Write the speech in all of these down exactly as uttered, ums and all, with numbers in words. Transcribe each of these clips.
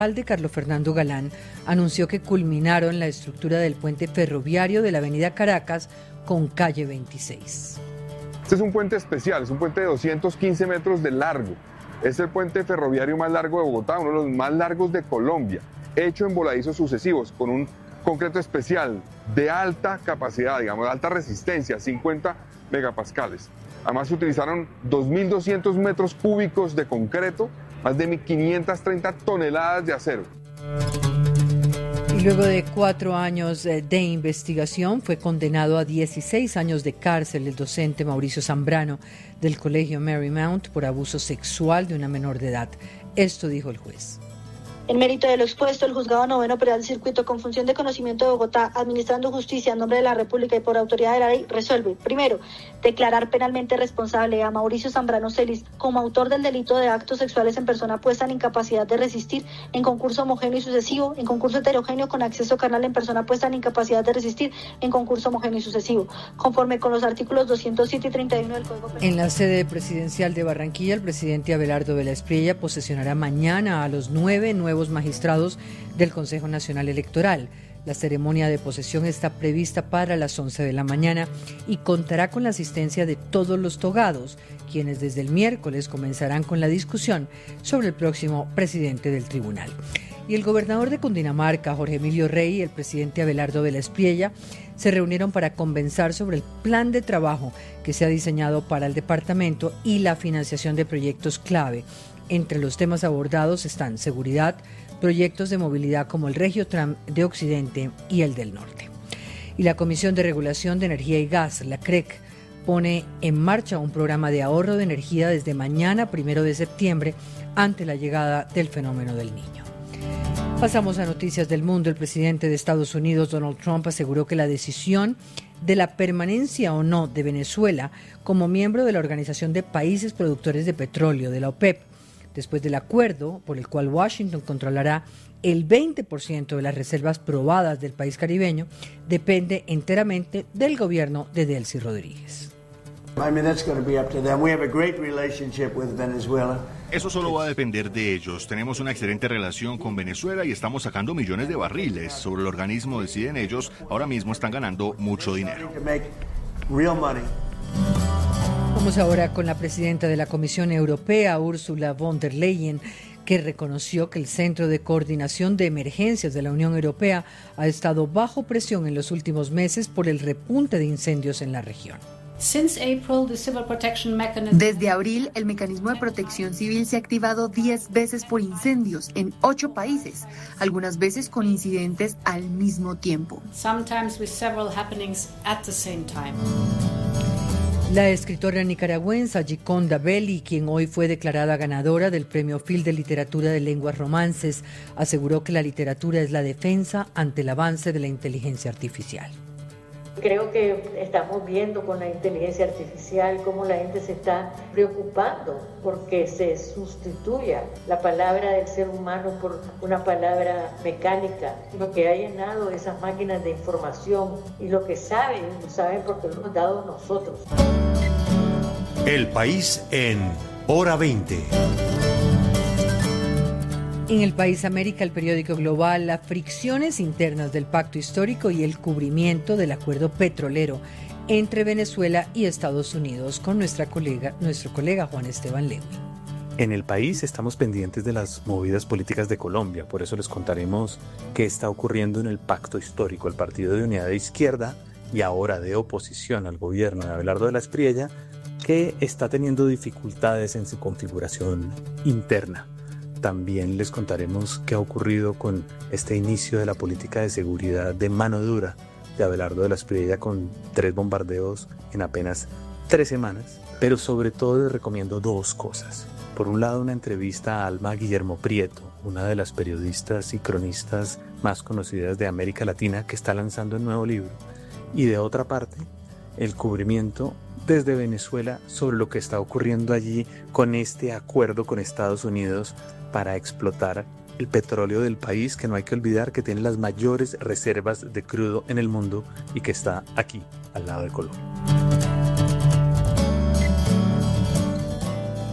El alcalde Carlos Fernando Galán anunció que culminaron la estructura del puente ferroviario de la avenida Caracas con calle veintiséis. Este es un puente especial, es un puente de doscientos quince metros de largo. Es el puente ferroviario más largo de Bogotá, uno de los más largos de Colombia, hecho en voladizos sucesivos, con un concreto especial de alta capacidad, digamos, de alta resistencia, cincuenta megapascales. Además se utilizaron dos mil doscientos metros cúbicos de concreto, más de quinientas treinta toneladas de acero. Y luego de cuatro años de investigación fue condenado a dieciséis años de cárcel el docente Mauricio Zambrano del Colegio Marymount por abuso sexual de una menor de edad. Esto dijo el juez. En mérito de lo expuesto, el Juzgado Noveno Penal Circuito, con función de conocimiento de Bogotá, administrando justicia en nombre de la República y por autoridad de la ley, resuelve, primero, declarar penalmente responsable a Mauricio Zambrano Celis como autor del delito de actos sexuales en persona puesta en incapacidad de resistir en concurso homogéneo y sucesivo, en concurso heterogéneo con acceso carnal en persona puesta en incapacidad de resistir en concurso homogéneo y sucesivo, conforme con los artículos doscientos siete y treinta y uno del Código Penal. En la sede presidencial de Barranquilla, el presidente Abelardo Vélez Espriella posesionará mañana a los nueve nuevos magistrados del Consejo Nacional Electoral. La ceremonia de posesión está prevista para las once de la mañana y contará con la asistencia de todos los togados, quienes desde el miércoles comenzarán con la discusión sobre el próximo presidente del tribunal. Y el gobernador de Cundinamarca, Jorge Emilio Rey, y el presidente Abelardo Vélez Espriella se reunieron para conversar sobre el plan de trabajo que se ha diseñado para el departamento y la financiación de proyectos clave. Entre los temas abordados están seguridad, proyectos de movilidad como el Regiotram de Occidente y el del Norte. Y la Comisión de Regulación de Energía y Gas, la C R E C, pone en marcha un programa de ahorro de energía desde mañana, primero de septiembre, ante la llegada del fenómeno del Niño. Pasamos a noticias del mundo. El presidente de Estados Unidos, Donald Trump, aseguró que la decisión de la permanencia o no de Venezuela como miembro de la Organización de Países Productores de Petróleo, de la OPEP, después del acuerdo por el cual Washington controlará el veinte por ciento de las reservas probadas del país caribeño, depende enteramente del gobierno de Delcy Rodríguez. Eso solo va a depender de ellos. Tenemos una excelente relación con Venezuela y estamos sacando millones de barriles. Sobre el organismo deciden ellos. Ahora mismo están ganando mucho dinero. Vamos ahora con la presidenta de la Comisión Europea, Ursula von der Leyen, que reconoció que el Centro de Coordinación de Emergencias de la Unión Europea ha estado bajo presión en los últimos meses por el repunte de incendios en la región. Desde abril, el mecanismo de protección civil se ha activado diez veces por incendios en ocho países, algunas veces con incidentes al mismo tiempo. La escritora nicaragüense Gioconda Belli, quien hoy fue declarada ganadora del Premio Field de Literatura de Lenguas Romances, aseguró que la literatura es la defensa ante el avance de la inteligencia artificial. Creo que estamos viendo con la inteligencia artificial cómo la gente se está preocupando porque se sustituya la palabra del ser humano por una palabra mecánica. Lo que ha llenado esas máquinas de información y lo que saben, lo saben porque lo hemos dado nosotros. El país en Hora veinte. En el País América, el periódico Global, las fricciones internas del pacto histórico y el cubrimiento del acuerdo petrolero entre Venezuela y Estados Unidos, con nuestra colega, nuestro colega Juan Esteban Lewy. En el país estamos pendientes de las movidas políticas de Colombia, por eso les contaremos qué está ocurriendo en el pacto histórico. El Partido de Unidad de Izquierda y ahora de oposición al gobierno de Abelardo Vélez Espriella, que está teniendo dificultades en su configuración interna. También les contaremos qué ha ocurrido con este inicio de la política de seguridad de mano dura de Abelardo Vélez Espriella, con tres bombardeos en apenas tres semanas. Pero sobre todo les recomiendo dos cosas. Por un lado, una entrevista a Alma Guillermo Prieto, una de las periodistas y cronistas más conocidas de América Latina, que está lanzando un nuevo libro. Y de otra parte, el cubrimiento desde Venezuela sobre lo que está ocurriendo allí con este acuerdo con Estados Unidos para explotar el petróleo del país, que no hay que olvidar que tiene las mayores reservas de crudo en el mundo y que está aquí, al lado de Colombia.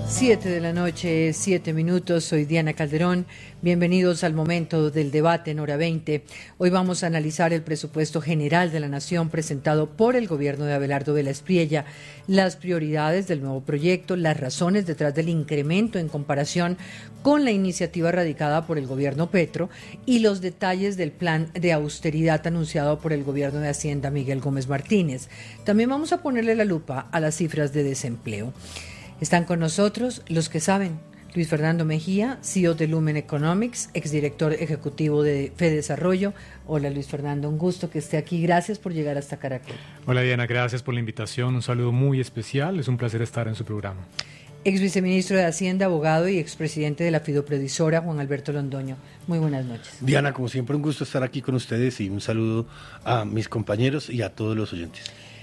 Siete de la noche, siete minutos, soy Diana Calderón, bienvenidos al momento del debate en Hora veinte. Hoy vamos a analizar el presupuesto general de la Nación presentado por el gobierno de Abelardo de la Espriella, las prioridades del nuevo proyecto, las razones detrás del incremento en comparación con la iniciativa radicada por el gobierno Petro y los detalles del plan de austeridad anunciado por el gobierno de Hacienda Miguel Gómez Martínez. También vamos a ponerle la lupa a las cifras de desempleo. Están con nosotros los que saben. Luis Fernando Mejía, C E O de Lumen Economics, exdirector ejecutivo de FEDesarrollo. Hola Luis Fernando, un gusto que esté aquí. Gracias por llegar hasta Caracol. Hola Diana, gracias por la invitación. Un saludo muy especial. Es un placer estar en su programa. Ex viceministro de Hacienda, abogado y expresidente de la Fidoprevisora, Juan Alberto Londoño. Muy buenas noches. Diana, como siempre, un gusto estar aquí con ustedes y un saludo a mis compañeros y a todos los oyentes.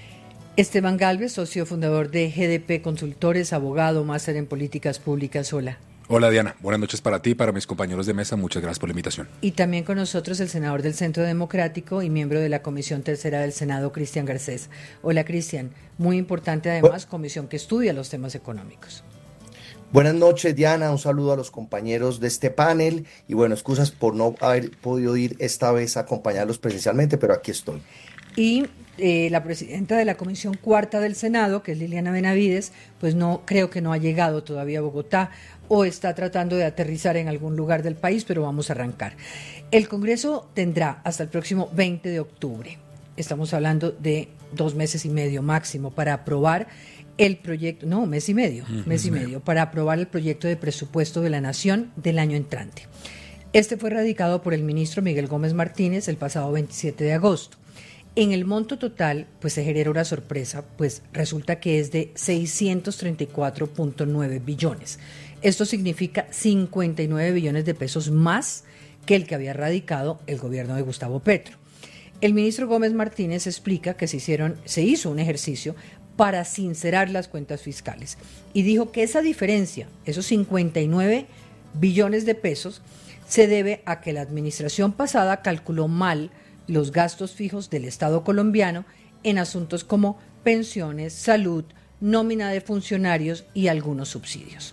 Esteban Galvez, socio fundador de G D P Consultores, abogado, máster en políticas públicas. Hola. Hola Diana, buenas noches para ti y para mis compañeros de mesa, muchas gracias por la invitación. Y también con nosotros el senador del Centro Democrático y miembro de la Comisión Tercera del Senado, Cristian Garcés. Hola Cristian, muy importante además, comisión que estudia los temas económicos. Buenas noches Diana, un saludo a los compañeros de este panel y bueno, excusas por no haber podido ir esta vez a acompañarlos presencialmente, pero aquí estoy. Y eh, la presidenta de la Comisión Cuarta del Senado, que es Liliana Benavides, pues no creo que no ha llegado todavía a Bogotá o está tratando de aterrizar en algún lugar del país, pero vamos a arrancar. El Congreso tendrá hasta el próximo veinte de octubre, estamos hablando de dos meses y medio máximo, para aprobar el proyecto, no, mes y medio, mm, mes y medio, medio, para aprobar el proyecto de presupuesto de la Nación del año entrante. Este fue radicado por el ministro Miguel Gómez Martínez el pasado veintisiete de agosto. En el monto total, pues se genera una sorpresa, pues resulta que es de seiscientos treinta y cuatro punto nueve billones. Esto significa cincuenta y nueve billones de pesos más que el que había radicado el gobierno de Gustavo Petro. El ministro Gómez Martínez explica que se hicieron, se hizo un ejercicio para sincerar las cuentas fiscales y dijo que esa diferencia, esos cincuenta y nueve billones de pesos, se debe a que la administración pasada calculó mal los gastos fijos del Estado colombiano en asuntos como pensiones, salud, nómina de funcionarios y algunos subsidios.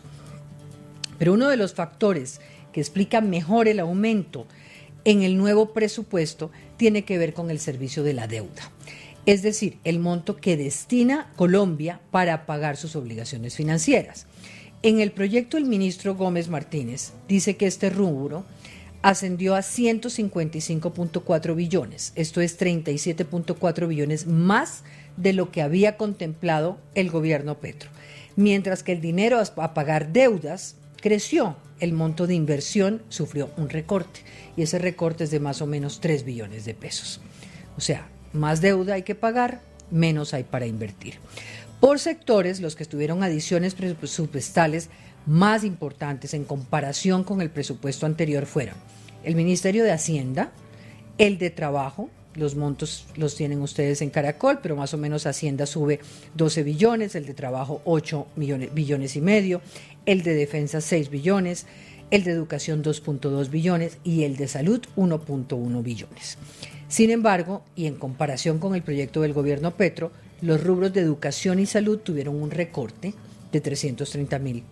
Pero uno de los factores que explica mejor el aumento en el nuevo presupuesto tiene que ver con el servicio de la deuda, es decir, el monto que destina Colombia para pagar sus obligaciones financieras. En el proyecto, el ministro Gómez Martínez dice que este rubro ascendió a ciento cincuenta y cinco punto cuatro billones, esto es treinta y siete punto cuatro billones más de lo que había contemplado el gobierno Petro, mientras que el dinero a pagar deudas creció, el monto de inversión sufrió un recorte y ese recorte es de más o menos tres billones de pesos. O sea, más deuda hay que pagar, menos hay para invertir. Por sectores, los que tuvieron adiciones presupuestales más importantes en comparación con el presupuesto anterior fueron el Ministerio de Hacienda, el de Trabajo, los montos los tienen ustedes en Caracol, pero más o menos Hacienda sube doce billones, el de Trabajo ocho millones, billones y medio, el de Defensa seis billones, el de Educación dos punto dos billones y el de Salud uno punto uno billones. Sin embargo, y en comparación con el proyecto del gobierno Petro, los rubros de Educación y Salud tuvieron un recorte de trescientos treinta mil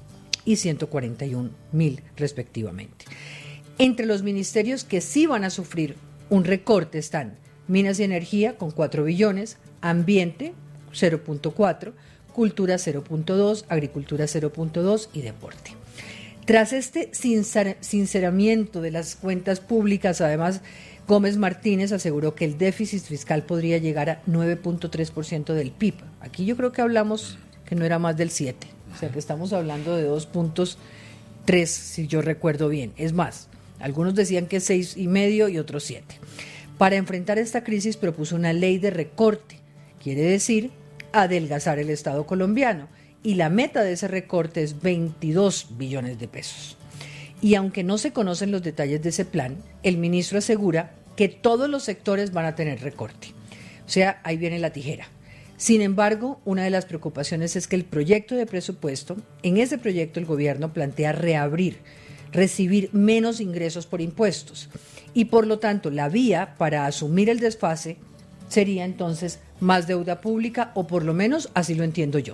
y ciento cuarenta y un mil respectivamente. Entre los ministerios que sí van a sufrir un recorte están Minas y Energía con cuatro billones, Ambiente cero punto cuatro, Cultura cero punto dos, Agricultura cero punto dos y Deporte. Tras este sincer- sinceramiento de las cuentas públicas, además, Gómez Martínez aseguró que el déficit fiscal podría llegar a nueve punto tres por ciento del P I B. Aquí yo creo que hablamos que no era más del siete. O sea que estamos hablando de dos punto tres, si yo recuerdo bien. Es más, algunos decían que seis y medio y otros siete. Para enfrentar esta crisis propuso una ley de recorte, quiere decir adelgazar el Estado colombiano, y la meta de ese recorte es veintidós billones de pesos. Y aunque no se conocen los detalles de ese plan, el ministro asegura que todos los sectores van a tener recorte. O sea, ahí viene la tijera. Sin embargo, una de las preocupaciones es que el proyecto de presupuesto, en ese proyecto el gobierno plantea reabrir, recibir menos ingresos por impuestos y por lo tanto la vía para asumir el desfase sería entonces más deuda pública, o por lo menos así lo entiendo yo,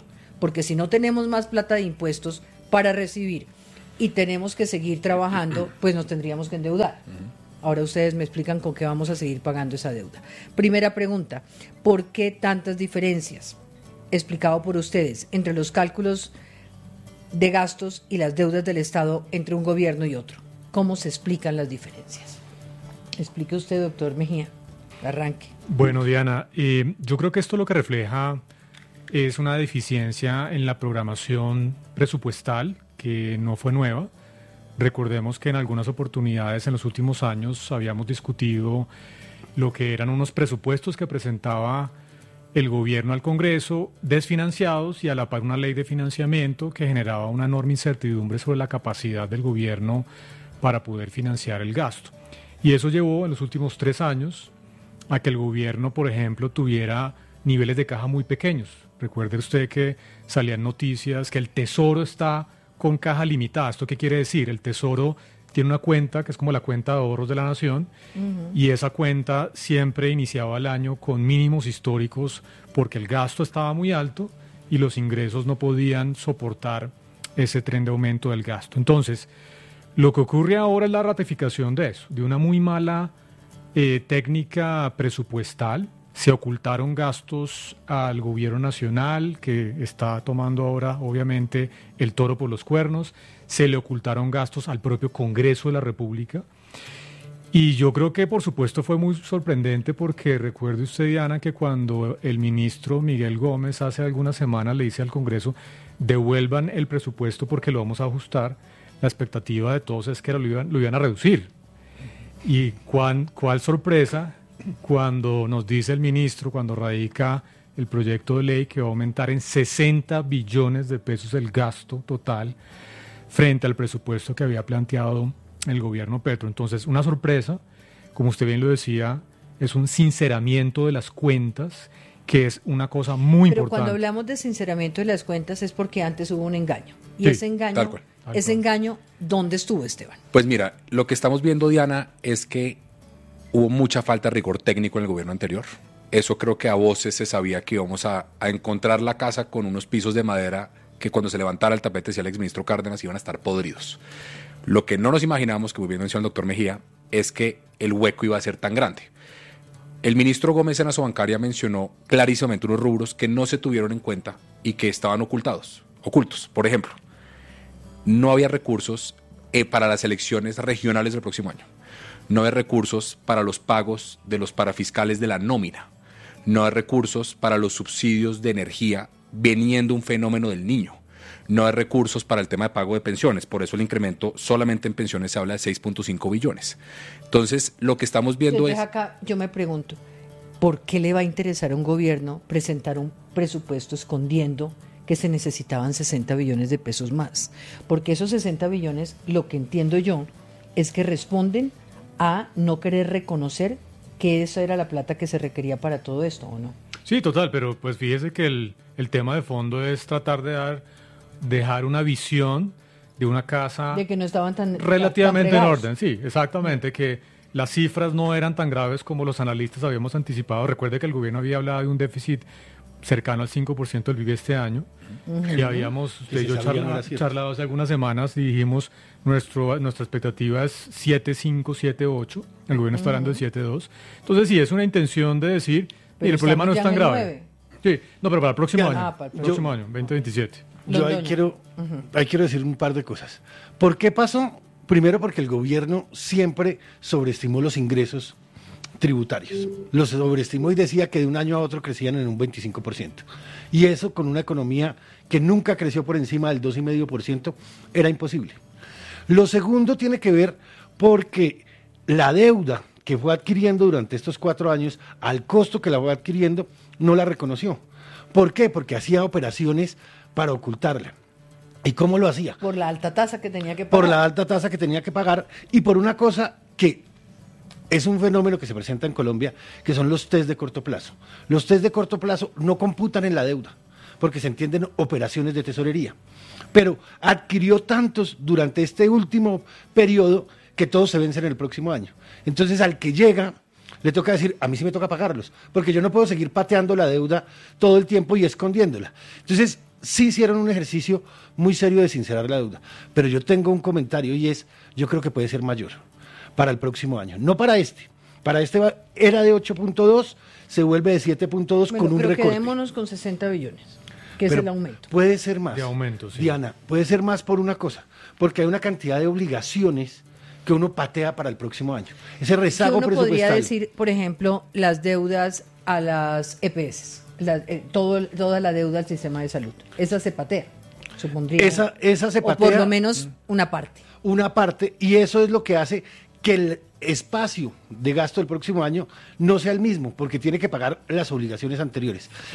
porque si no tenemos más plata de impuestos para recibir y tenemos que seguir trabajando, pues nos tendríamos que endeudar. Ahora ustedes me explican con qué vamos a seguir pagando esa deuda. Primera pregunta, ¿por qué tantas diferencias? Explicado por ustedes, entre los cálculos de gastos y las deudas del Estado entre un gobierno y otro. ¿Cómo se explican las diferencias? Explique usted, doctor Mejía. Arranque. Bueno, Diana, eh, yo creo que esto lo que refleja es una deficiencia en la programación presupuestal, que no fue nueva. Recordemos que en algunas oportunidades en los últimos años habíamos discutido lo que eran unos presupuestos que presentaba el gobierno al Congreso desfinanciados y a la par una ley de financiamiento que generaba una enorme incertidumbre sobre la capacidad del gobierno para poder financiar el gasto. Y eso llevó en los últimos tres años a que el gobierno, por ejemplo, tuviera niveles de caja muy pequeños. Recuerde usted que salían noticias que el Tesoro está con caja limitada. ¿Esto qué quiere decir? El Tesoro tiene una cuenta que es como la cuenta de ahorros de la nación, uh-huh. y esa cuenta siempre iniciaba el año con mínimos históricos porque el gasto estaba muy alto y los ingresos no podían soportar ese tren de aumento del gasto. Entonces, lo que ocurre ahora es la ratificación de eso, de una muy mala eh, técnica presupuestal. Se ocultaron gastos al gobierno nacional, que está tomando ahora, obviamente, el toro por los cuernos. Se le ocultaron gastos al propio Congreso de la República. Y yo creo que, por supuesto, fue muy sorprendente porque recuerde usted, Diana, que cuando el ministro Miguel Gómez hace algunas semanas le dice al Congreso, devuelvan el presupuesto porque lo vamos a ajustar, la expectativa de todos es que lo iban, lo iban a reducir. Y cuán, cuál sorpresa cuando nos dice el ministro, cuando radica el proyecto de ley, que va a aumentar en sesenta billones de pesos el gasto total frente al presupuesto que había planteado el gobierno Petro. Entonces, una sorpresa, como usted bien lo decía, es un sinceramiento de las cuentas, que es una cosa muy Pero importante. Pero cuando hablamos de sinceramiento de las cuentas es porque antes hubo un engaño. Y sí, ese engaño, tal cual, tal ese cual. engaño, ¿dónde estuvo, Esteban? Pues mira, lo que estamos viendo, Diana, es que hubo mucha falta de rigor técnico en el gobierno anterior. Eso creo que a voces se sabía que íbamos a, a encontrar la casa con unos pisos de madera que cuando se levantara el tapete, decía el exministro Cárdenas, iban a estar podridos. Lo que no nos imaginamos, que muy bien mencionó el doctor Mejía, es que el hueco iba a ser tan grande. El ministro Gómez en la Sobancaria mencionó clarísimamente unos rubros que no se tuvieron en cuenta y que estaban ocultados, ocultos. Por ejemplo, no había recursos eh, para las elecciones regionales del próximo año. No hay recursos para los pagos de los parafiscales de la nómina. No hay recursos para los subsidios de energía veniendo un fenómeno del Niño. No hay recursos para el tema de pago de pensiones. Por eso el incremento solamente en pensiones se habla de seis punto cinco billones. Entonces, lo que estamos viendo Entonces, es... acá yo me pregunto, ¿por qué le va a interesar a un gobierno presentar un presupuesto escondiendo que se necesitaban sesenta billones de pesos más? Porque esos sesenta billones, lo que entiendo yo, es que responden a no querer reconocer que esa era la plata que se requería para todo esto, ¿o no? Sí, total, pero pues fíjese que el, el tema de fondo es tratar de dar, dejar una visión de una casa de que no estaban tan relativamente tan en orden, sí, exactamente, que las cifras no eran tan graves como los analistas habíamos anticipado. Recuerde que el gobierno había hablado de un déficit cercano al cinco por ciento del P I B este año, uh-huh. y habíamos usted y yo charla, charlado hace algunas semanas y dijimos nuestro, nuestra expectativa es siete punto cinco, siete punto ocho, el gobierno uh-huh. está hablando de siete punto dos, entonces sí, es una intención de decir, y el problema no es tan grave. Sí, no, pero para el próximo ya, año, ah, para el próximo yo, año, veinte veintisiete. Yo ahí quiero, uh-huh. ahí quiero decir un par de cosas. ¿Por qué pasó? Primero porque el gobierno siempre sobreestimó los ingresos tributarios. Los sobreestimó y decía que de un año a otro crecían en un veinticinco por ciento. Y eso con una economía que nunca creció por encima del dos coma cinco por ciento era imposible. Lo segundo tiene que ver porque la deuda que fue adquiriendo durante estos cuatro años, al costo que la fue adquiriendo, no la reconoció. ¿Por qué? Porque hacía operaciones para ocultarla. ¿Y cómo lo hacía? Por la alta tasa que tenía que pagar. Por la alta tasa que tenía que pagar y por una cosa que es un fenómeno que se presenta en Colombia, que son los test de corto plazo. Los test de corto plazo no computan en la deuda, porque se entienden operaciones de tesorería. Pero adquirió tantos durante este último periodo que todos se vencen en el próximo año. Entonces, al que llega, le toca decir, a mí sí me toca pagarlos, porque yo no puedo seguir pateando la deuda todo el tiempo y escondiéndola. Entonces, sí hicieron un ejercicio muy serio de sincerar la deuda. Pero yo tengo un comentario y es, yo creo que puede ser mayor para el próximo año, no para este. Para este va, era de ocho punto dos, se vuelve de siete punto dos bueno, con un pero recorte. Quedémonos con sesenta billones, que pero es el aumento. Puede ser más. De aumento, sí. Diana, puede ser más por una cosa, porque hay una cantidad de obligaciones que uno patea para el próximo año. Ese rezago uno presupuestal. podría decir, por ejemplo, las deudas a las E P S, la, eh, todo, toda la deuda al sistema de salud. Esa se patea, supondría. Esa, esa se patea. O por lo menos una parte. Una parte, y eso es lo que hace que el espacio de gasto del próximo año no sea el mismo, porque tiene que pagar las obligaciones anteriores.